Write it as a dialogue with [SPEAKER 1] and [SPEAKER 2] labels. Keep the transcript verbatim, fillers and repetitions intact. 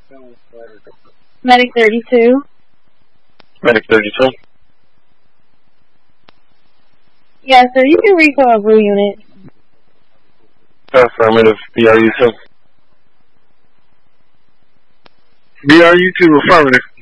[SPEAKER 1] Medic thirty-two.
[SPEAKER 2] Medic thirty-two.
[SPEAKER 1] Yeah, sir, you can recall a blue unit.
[SPEAKER 2] Affirmative, B R U two. B R U two, affirmative.